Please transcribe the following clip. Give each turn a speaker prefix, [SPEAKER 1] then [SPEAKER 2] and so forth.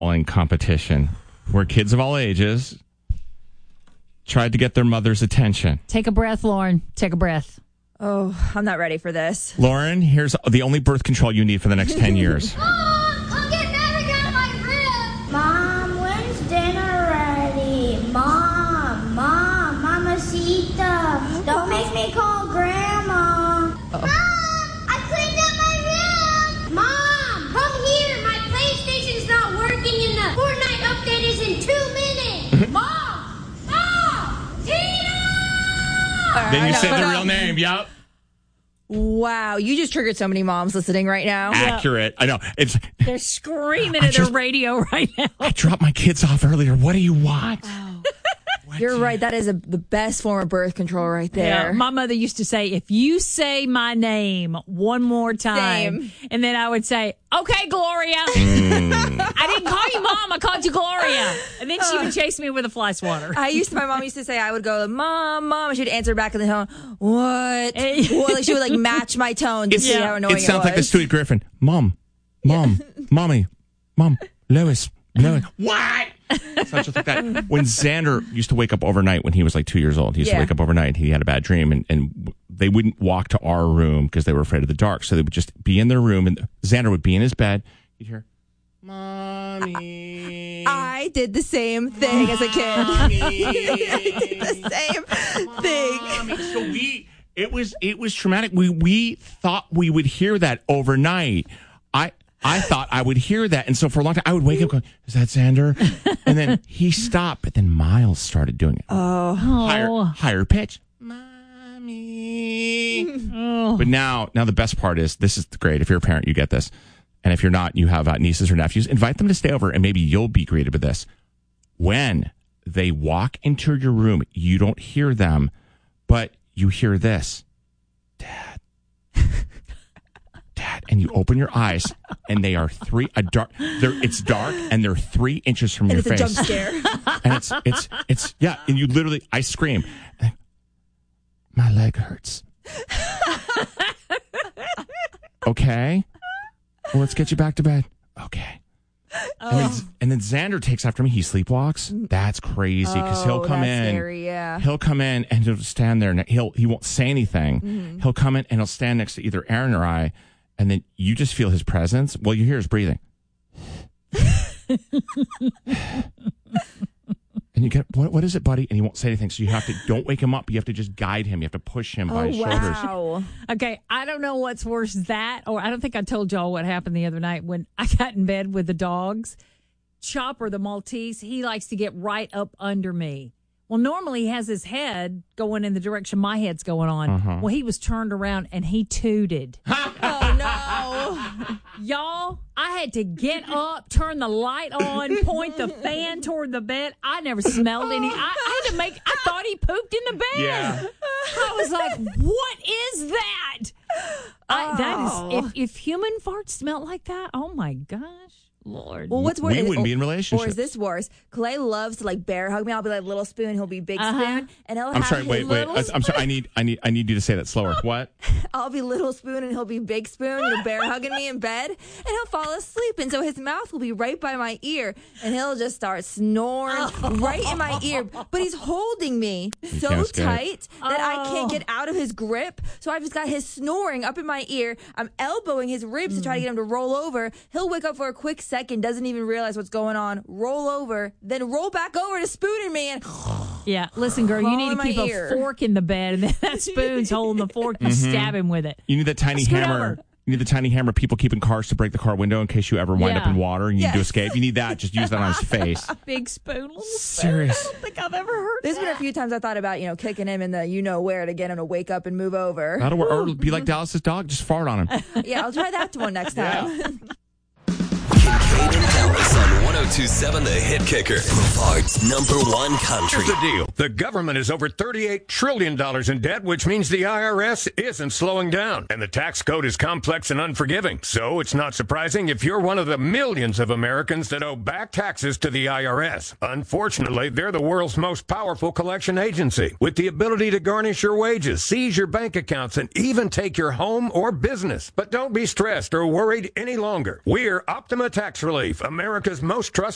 [SPEAKER 1] spitballing competition where kids of all ages tried to get their mother's attention.
[SPEAKER 2] Take a breath, Lauren. Take a breath.
[SPEAKER 3] Oh, I'm not ready for this.
[SPEAKER 1] Lauren, here's the only birth control you need for the next 10 years.
[SPEAKER 4] Mom, I'm getting everything out of my ribs.
[SPEAKER 5] Mom, when's dinner ready? Mom, Mamacita. Don't make me call Grandma.
[SPEAKER 4] Mom, I cleaned up my room. Mom, come here. My PlayStation's not working and the Fortnite update is in 2 minutes. Mom, Tina!
[SPEAKER 1] Then you said the real name. Yep.
[SPEAKER 3] Wow, you just triggered so many moms listening right now.
[SPEAKER 1] Accurate. I know.
[SPEAKER 2] They're screaming at their radio right now.
[SPEAKER 1] I dropped my kids off earlier. What do you want?
[SPEAKER 3] You're right. That is the best form of birth control right there.
[SPEAKER 2] Yeah, my mother used to say, if you say my name one more time, and then I would say, okay, Gloria. I didn't call you Mom. I called you Gloria. And then she would chase me with a fly swatter.
[SPEAKER 3] My mom used to say, I would go, Mom, and she'd answer back in the tone, what? Well, like she would match my tone to see how annoying it was.
[SPEAKER 1] It sounds like the Stewie Griffin. Mommy, Lois. What? Such like that. When Xander used to wake up overnight when he was like 2 years old, he used to wake up overnight and he had a bad dream and they wouldn't walk to our room because they were afraid of the dark. So they would just be in their room and Xander would be in his bed. You'd hear, Mommy.
[SPEAKER 3] I did the same thing as a kid. I did the same thing.
[SPEAKER 1] Mommy. So it was traumatic. We thought we would hear that overnight. I thought I would hear that. And so for a long time, I would wake up going, is that Xander? And then he stopped. But then Miles started doing it. Higher pitch. Mommy. But now the best part is, this is great. If you're a parent, you get this. And if you're not, you have nieces or nephews, invite them to stay over and maybe you'll be greeted with this. When they walk into your room, you don't hear them, but you hear this. Dad. And you open your eyes, and they are it's dark, and they're 3 inches from your face.
[SPEAKER 3] It's a jump scare.
[SPEAKER 1] And it's and you literally, I scream, my leg hurts. Okay. Well, let's get you back to bed. Okay. And then Xander takes after me. He sleepwalks. That's crazy because he'll come in.
[SPEAKER 3] Scary, yeah.
[SPEAKER 1] He'll come in and he'll stand there and he won't say anything. Mm-hmm. He'll come in and he'll stand next to either Aaron or I, and then you just feel his presence. Well, you hear his breathing. And you get, what is it, buddy? And he won't say anything. So you have to, don't wake him up. You have to just guide him. You have to push him by his shoulders.
[SPEAKER 2] Okay, I don't know what's worse, that, or I don't think I told y'all what happened the other night when I got in bed with the dogs. Chopper, the Maltese, he likes to get right up under me. Well, normally he has his head going in the direction my head's going on. Uh-huh. Well, he was turned around and he tooted.
[SPEAKER 3] Oh, no.
[SPEAKER 2] Y'all, I had to get up, turn the light on, point the fan toward the bed. I never smelled any. I thought he pooped in the bed.
[SPEAKER 1] Yeah.
[SPEAKER 2] I was like, what is that? That is, if human farts smell like that, oh my gosh. Lord.
[SPEAKER 3] Well, what's worse?
[SPEAKER 1] We wouldn't be in relationships.
[SPEAKER 3] Or is this worse? Clay loves to bear hug me. I'll be like little spoon, he'll be big spoon, and he'll
[SPEAKER 1] I'm sorry. Wait. I'm sorry. I need you to say that slower. What?
[SPEAKER 3] I'll be little spoon and he'll be big spoon. Bear hugging me in bed, and he'll fall asleep, and so his mouth will be right by my ear, and he'll just start snoring right in my ear. But he's holding me so tight that I can't get out of his grip. So I've just got his snoring up in my ear. I'm elbowing his ribs to try to get him to roll over. He'll wake up for a quick second, doesn't even realize what's going on, roll over, then roll back over to spooning me and
[SPEAKER 2] yeah, listen, girl, you need to keep a fork in the bed, and then that spoon's holding the fork. You stab him with it.
[SPEAKER 1] You need that tiny hammer. You need the tiny hammer people keep in cars to break the car window in case you ever wind up in water and you need to escape. You need that. Just use that on his face.
[SPEAKER 2] Big spoon, little
[SPEAKER 1] Serious.
[SPEAKER 2] spoon. I don't think I've ever heard
[SPEAKER 3] There's been a few times I thought about, kicking him in the where to get him to wake up and move over.
[SPEAKER 1] That'll work. Or be like Dallas's dog. Just fart on him.
[SPEAKER 3] Yeah, I'll try that one next time.
[SPEAKER 6] Kincaid and Ellis on 102.7 The Hit Kicker. Brevard's #1 country.
[SPEAKER 7] Here's the deal. The government is over $38 trillion in debt, which means the IRS isn't slowing down. And the tax code is complex and unforgiving. So it's not surprising if you're one of the millions of Americans that owe back taxes to the IRS. Unfortunately, they're the world's most powerful collection agency, with the ability to garnish your wages, seize your bank accounts, and even take your home or business. But don't be stressed or worried any longer. We're Optima Tax Relief, America's most trusted